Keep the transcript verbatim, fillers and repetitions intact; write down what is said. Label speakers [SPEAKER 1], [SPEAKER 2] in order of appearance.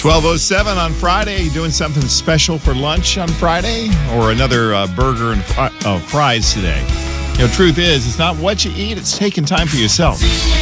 [SPEAKER 1] twelve oh seven on Friday. You doing something special for lunch on Friday? Or another uh, burger and fri- uh, fries today? You know, truth is, it's not what you eat, it's taking time for yourself.